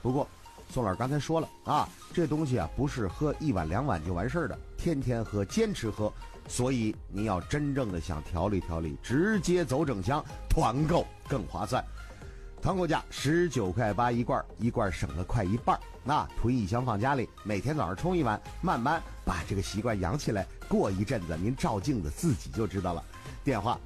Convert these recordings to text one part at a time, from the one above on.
不过宋老师刚才说了啊，这东西啊不是喝1碗2碗就完事儿的，天天喝，坚持喝，所以你要真正的想调理调理，直接走整箱，团购更划算。团购价19.8块一罐，一罐省了快一半。那囤1箱放家里，每天早上冲1碗，慢慢把这个习惯养起来。过一阵子您照镜子自己就知道了。电话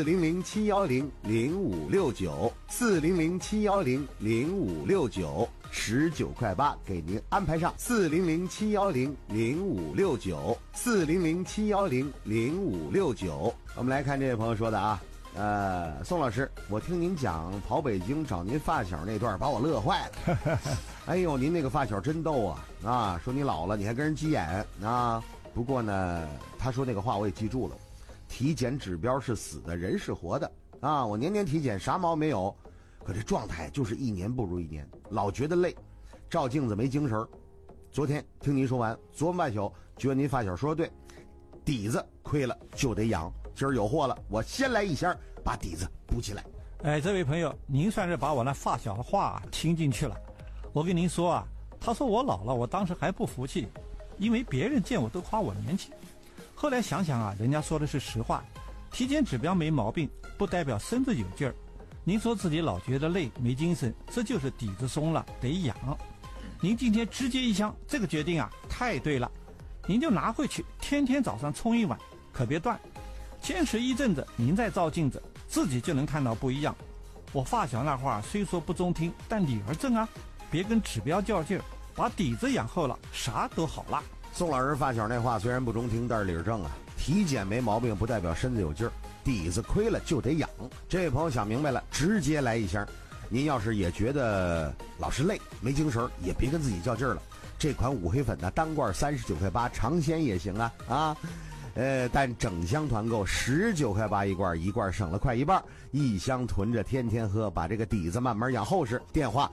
400-710-0569，400-710-0569，19.8块给您安排上。400-710-0569，400-710-0569。我们来看这位朋友说的啊。宋老师，我听您讲跑北京找您发小那段把我乐坏了。哎呦，您那个发小真逗啊！说你老了你还跟人急眼啊。不过呢，他说那个话我也记住了，体检指标是死的，人是活的啊。我年年体检啥毛没有，可这状态就是一年不如一年，老觉得累，照镜子没精神。昨天听您说完，昨晚半宿觉得您发小说的对，底子亏了就得养。今儿有货了，我先来1箱把底子补起来。 哎，这位朋友，您算是把我那发小的话听进去了。我跟您说啊，他说我老了，我当时还不服气，因为别人见我都夸我年轻。后来想想啊，人家说的是实话，体检指标没毛病，不代表身子有劲儿。您说自己老觉得累没精神，这就是底子松了，得养。您今天直接1箱，这个决定啊太对了，您就拿回去，天天早上冲1碗，可别断。坚持一阵子，您再照镜子，自己就能看到不一样。我发小那话虽说不中听，但理儿正啊，别跟指标较劲儿，把底子养厚了，啥都好了。 宋老师发小那话虽然不中听，但是理儿正啊。体检没毛病不代表身子有劲儿，底子亏了就得养。这位朋友想明白了，直接来1箱。您要是也觉得老是累没精神，也别跟自己较劲儿了。这款五黑粉呢，单罐39.8块，尝鲜也行啊。但整箱团购19.8块一罐，一罐省了快一半，1箱囤着天天喝，把这个底子慢慢养厚实。电话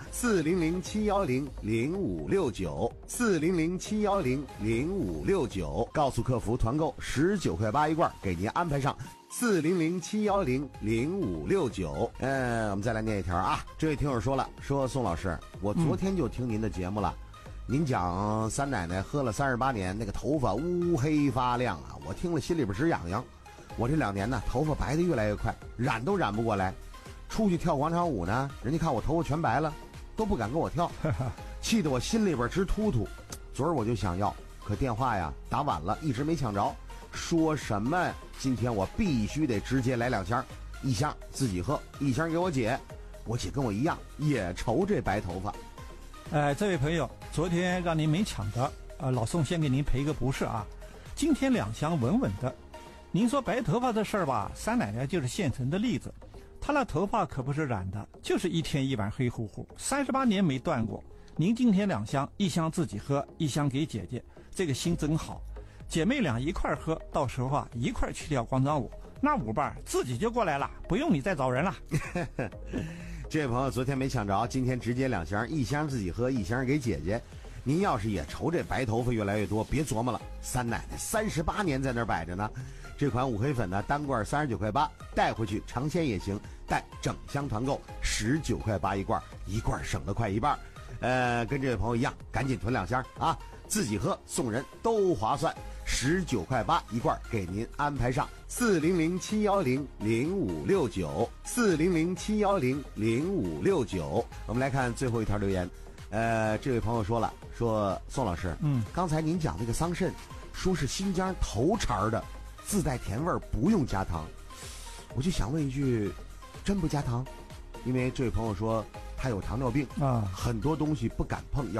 400-710-0569，400-710-0569，告诉客服团购19.8块一罐，给您安排上。400-710-0569。我们再来念一条啊。这位听友说了，说宋老师，我昨天就听您的节目了。您讲三奶奶喝了38年，那个头发乌黑发亮啊，我听了心里边直痒痒。我这2年呢，头发白的越来越快，染都染不过来。出去跳广场舞呢，人家看我头发全白了，都不敢跟我跳，气得我心里边直突突。昨儿我就想要，可电话呀打晚了，一直没抢着。说什么今天我必须得直接来2箱，1箱自己喝，1箱给我姐。我姐跟我一样，也愁这白头发。 这位朋友，昨天让您没抢着，老宋先给您赔个不是啊。今天2箱稳稳的。您说白头发的事儿吧，三奶奶就是现成的例子。她那头发可不是染的，就是一天一晚黑乎乎，38年没断过。您今天2箱，1箱自己喝，1箱给姐姐，这个心真好。姐妹俩一块喝，到时候啊一块去跳广场舞，那舞伴自己就过来了，不用你再找人了。 这位朋友昨天没抢着，今天直接2箱，1箱自己喝，1箱给姐姐。您要是也愁这白头发越来越多，别琢磨了，三奶奶38年在那儿摆着呢。这款五黑粉呢，单罐39.8块，带回去尝鲜也行，但整箱团购19.8块一罐，一罐省了快一半。跟这位朋友一样，赶紧囤2箱啊，自己喝送人都划算。19.8块一罐，给您安排上。400-710-0569，400-710-0569。我们来看最后一条留言。这位朋友说了，说宋老师，刚才您讲那个桑葚，说是新疆头茬的，自带甜味，不用加糖。我就想问一句，真不加糖？因为这位朋友说他有糖尿病啊，很多东西不敢碰。